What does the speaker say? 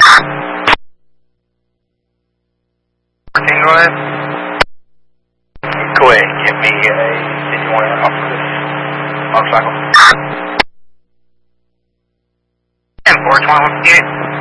Go ahead. Go ahead and give me anyone off of this motorcycle. And 421.